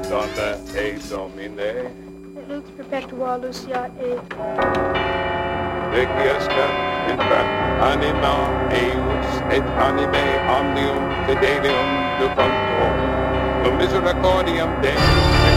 Donna e Domine. Ex perpetua Lucia e Requiescat in pax anima eius et anime omnium fidelium ducuntur. Cum misericordiam Deus